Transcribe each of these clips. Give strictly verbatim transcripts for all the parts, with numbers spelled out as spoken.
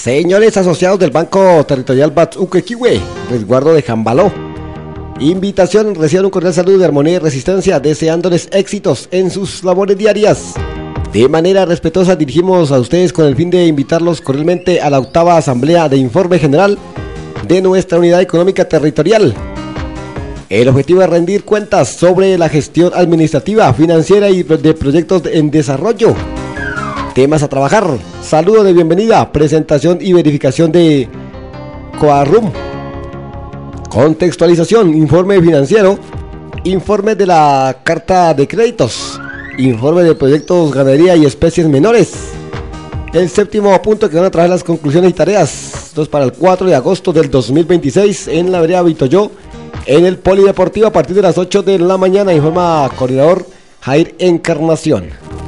Señores asociados del Banco Territorial Batzuquequihue, resguardo de Jambaló. Invitación, reciban un cordial saludo de armonía y resistencia, deseándoles éxitos en sus labores diarias. De manera respetuosa dirigimos a ustedes con el fin de invitarlos cordialmente a la octava asamblea de informe general de nuestra unidad económica territorial. El objetivo es rendir cuentas sobre la gestión administrativa, financiera y de proyectos en desarrollo. Temas a trabajar: saludo de bienvenida, presentación y verificación de Coarrum, contextualización, informe financiero, informe de la carta de créditos, informe de proyectos ganadería y especies menores. El séptimo punto que van a traer las conclusiones y tareas. Esto es para el cuatro de agosto del dos mil veintiséis en la vereda Vitoyó, en el Polideportivo, a partir de las ocho de la mañana, informa coordinador Jair Encarnación.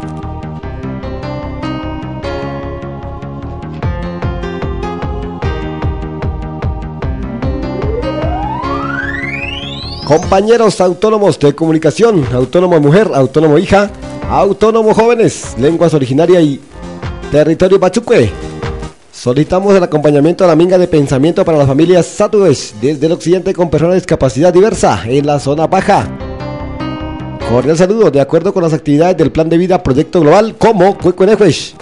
Compañeros autónomos de comunicación, autónomo mujer, autónomo hija, autónomo jóvenes, lenguas originarias y territorio Batzuque. Solicitamos el acompañamiento a la minga de pensamiento para las familias Satues desde el occidente con personas de discapacidad diversa en la zona baja. Cordial saludo, de acuerdo con las actividades del Plan de Vida Proyecto Global como Cuecuenefesh.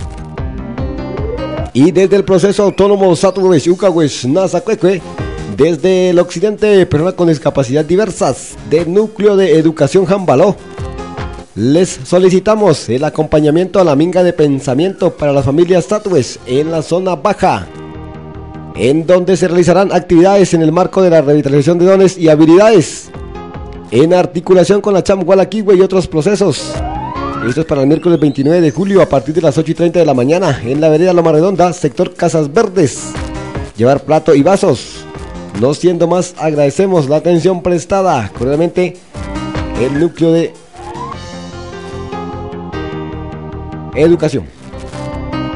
Y desde el proceso autónomo Satues Ucahues Nazacueque, desde el occidente, personas con discapacidad diversas del núcleo de educación Jambaló. Les solicitamos el acompañamiento a la minga de pensamiento para las familias Satues en la zona baja, en donde se realizarán actividades en el marco de la revitalización de dones y habilidades, en articulación con la Cham Gualaquihue y otros procesos. Esto es para el miércoles veintinueve de julio a partir de las ocho y treinta de la mañana en la vereda Loma Redonda, sector Casas Verdes. Llevar plato y vasos. No siendo más, agradecemos la atención prestada. Cordialmente, el núcleo de educación.